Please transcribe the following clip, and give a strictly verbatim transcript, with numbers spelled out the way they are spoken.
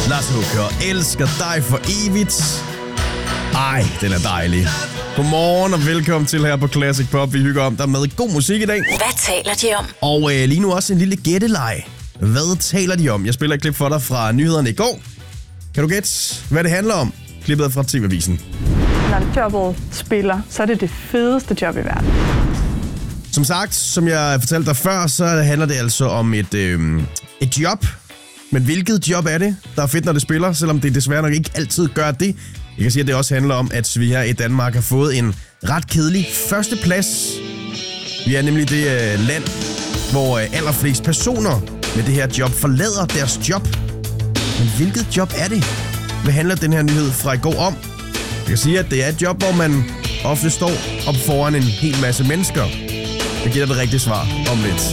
Lars Hooker, elsker dig for evigt. Ej, den er dejlig. Godmorgen og velkommen til her på Classic Pop. Vi hygger om dig med god musik i dag. Hvad taler de om? Og øh, lige nu også en lille gætteleg. Hvad taler de om? Jeg spiller et klip for dig fra nyhederne i går. Kan du gætte, hvad det handler om? Klippet er fra T V-avisen. Når jobbet spiller, så er det det fedeste job i verden. Som sagt, som jeg fortalte dig før, så handler det altså om et, øh, et job. Men hvilket job er det, der er fedt, når det spiller, selvom det desværre nok ikke altid gør det? Jeg kan sige, at det også handler om, at vi her i Danmark har fået en ret kedelig førsteplads. Vi er nemlig det øh, land, hvor øh, allerflest personer med det her job forlader deres job. Men hvilket job er det? Hvad handler den her nyhed fra i går om? Jeg kan sige, at det er et job, hvor man ofte står op foran en hel masse mennesker. Jeg giver dig det rigtige svar om lidt.